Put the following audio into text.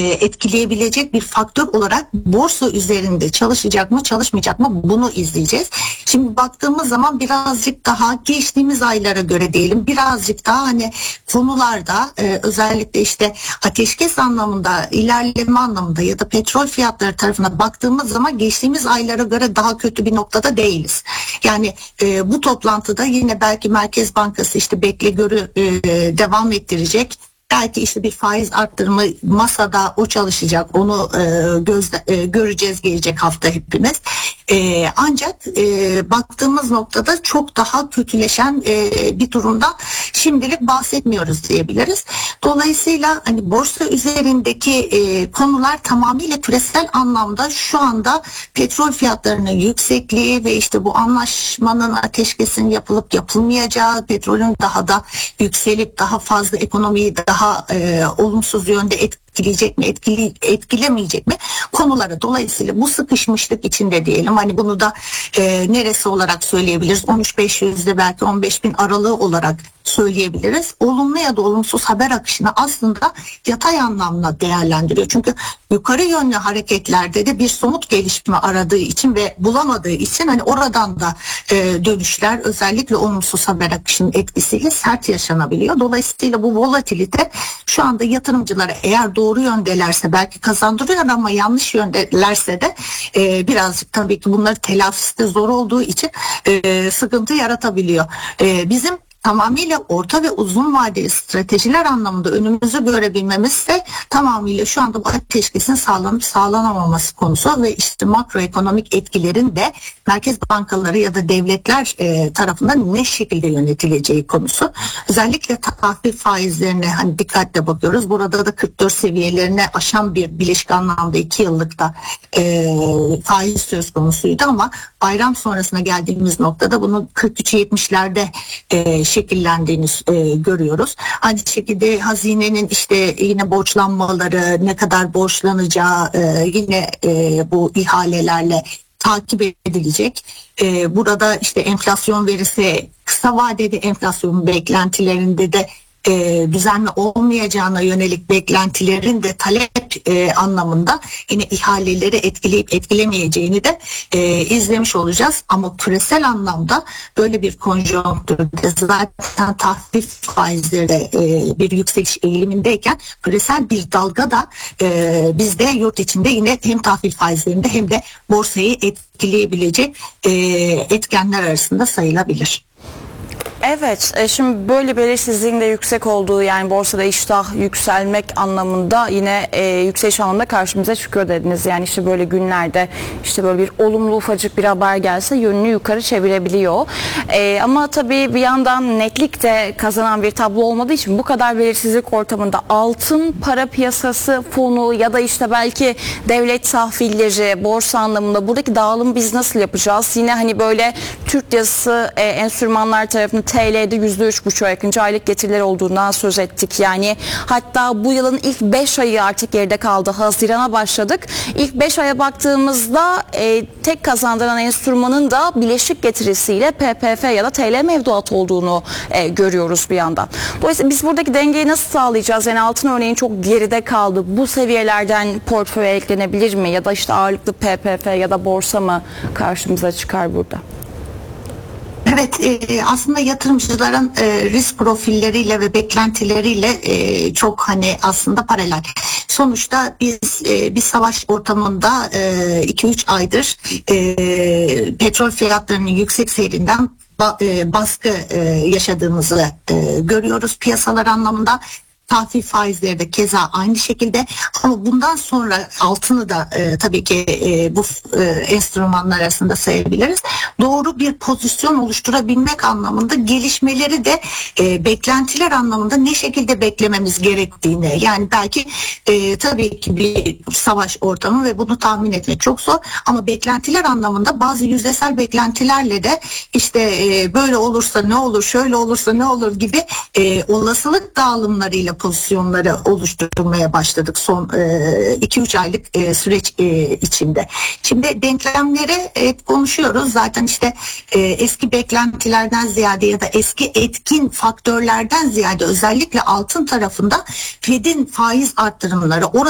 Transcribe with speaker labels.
Speaker 1: etkileyebilecek bir faktör olarak borsa üzerinde çalışacak mı çalışmayacak mı bunu izleyeceğiz. Şimdi baktığımız zaman birazcık daha geçtiğimiz aylara göre diyelim, birazcık daha hani konularda özellikle işte ateşkes anlamında, ilerleme anlamında ya da petrol fiyatları tarafına baktığımız zaman geçtiğimiz aylara göre daha kötü bir noktada değiliz. Yani bu toplantıda yine belki Merkez Bankası işte bekle görü devam ettirecek. Belki işte bir faiz arttırımı masada o çalışacak. Onu göreceğiz gelecek hafta hepimiz. Ancak baktığımız noktada çok daha kötüleşen bir durumda şimdilik bahsetmiyoruz diyebiliriz. Dolayısıyla hani borsa üzerindeki konular tamamıyla küresel anlamda şu anda petrol fiyatlarının yüksekliği ve işte bu anlaşmanın ateşkesin yapılıp yapılmayacağı, petrolün daha da yükselip daha fazla ekonomiyi daha olumsuz yönde etkileyecek mi, etkilemeyecek mi konuları. Dolayısıyla bu sıkışmışlık içinde diyelim. Hani bunu da neresi olarak söyleyebiliriz? 13.500'de belki 15.000 aralığı olarak söyleyebiliriz. Olumlu ya da olumsuz haber akışını aslında yatay anlamda değerlendiriyor. Çünkü yukarı yönlü hareketlerde de bir somut gelişme aradığı için ve bulamadığı için hani oradan da dönüşler özellikle olumsuz haber akışının etkisiyle sert yaşanabiliyor. Dolayısıyla bu volatilite şu anda yatırımcılara eğer doğru yöndelerse belki kazandırıyor ama yanlış yöndelerse de birazcık tabii ki bunları telafisi de zor olduğu için sıkıntı yaratabiliyor. Bizim tamamıyla orta ve uzun vadeli stratejiler anlamında önümüzü görebilmemiz de tamamıyla şu anda bu ateşkesin sağlanıp sağlanamaması konusu ve işte makroekonomik etkilerin de merkez bankaları ya da devletler tarafından ne şekilde yönetileceği konusu. Özellikle tahvil faizlerine hani dikkatle bakıyoruz. Burada da 44 seviyelerine aşan bir bileşik anlamda 2 yıllıkta faiz söz konusuydu ama bayram sonrasına geldiğimiz noktada bunun 43-70'lerde şekillendiğini görüyoruz. Aynı şekilde hazinenin işte yine borçlanmaları, ne kadar borçlanacağı yine bu ihalelerle takip edilecek. Burada işte enflasyon verisi, kısa vadeli enflasyon beklentilerinde de düzenli olmayacağına yönelik beklentilerin de talep anlamında yine ihaleleri etkileyip etkilemeyeceğini de izlemiş olacağız. Ama küresel anlamda böyle bir konjonktürde zaten tahvil faizleri de bir yükseliş eğilimindeyken küresel bir dalga da bizde yurt içinde yine hem tahvil faizlerinde hem de borsayı etkileyebilecek etkenler arasında sayılabilir.
Speaker 2: Evet, şimdi böyle belirsizliğin de yüksek olduğu, yani borsada iştah yükselmek anlamında yine yükseliş anlamında karşımıza çıkıyor dediniz. Yani işte böyle günlerde işte böyle bir olumlu ufacık bir haber gelse yönünü yukarı çevirebiliyor. Ama tabii bir yandan netlik de kazanan bir tablo olmadığı için bu kadar belirsizlik ortamında altın, para piyasası fonu ya da işte belki devlet tahvilleri, borsa anlamında buradaki dağılımı biz nasıl yapacağız? Yine hani böyle Türk lirası enstrümanlar tarafından TL'de %3,5'a yakın aylık getiriler olduğundan söz ettik. Yani hatta bu yılın ilk 5 ayı artık geride kaldı. Haziran'a başladık. İlk 5 aya baktığımızda tek kazandıran enstrümanın da bileşik getirisiyle PPF ya da TL mevduat olduğunu görüyoruz bir yandan. Dolayısıyla biz buradaki dengeyi nasıl sağlayacağız? Yani altın örneğin çok geride kaldı. Bu seviyelerden portföye eklenebilir mi? Ya da işte ağırlıklı PPF ya da borsa mı karşımıza çıkar burada?
Speaker 1: Evet, aslında yatırımcıların risk profilleriyle ve beklentileriyle çok hani aslında paralel. Sonuçta biz bir savaş ortamında 2-3 aydır petrol fiyatlarının yüksek seyrinden baskı yaşadığımızı görüyoruz piyasalar anlamında. Tahvil faizleri de keza aynı şekilde, ama bundan sonra altını da tabii ki bu enstrümanlar arasında sayabiliriz. Doğru bir pozisyon oluşturabilmek anlamında gelişmeleri de beklentiler anlamında ne şekilde beklememiz gerektiğini, yani belki tabii ki bir savaş ortamı ve bunu tahmin etmek çok zor, ama beklentiler anlamında bazı yüzdesel beklentilerle de işte böyle olursa ne olur, şöyle olursa ne olur gibi olasılık dağılımlarıyla pozisyonları oluşturmaya başladık son 2-3 aylık süreç içinde. Şimdi denklemleri hep konuşuyoruz. Zaten işte eski beklentilerden ziyade ya da eski etkin faktörlerden ziyade özellikle altın tarafında Fed'in faiz arttırımları,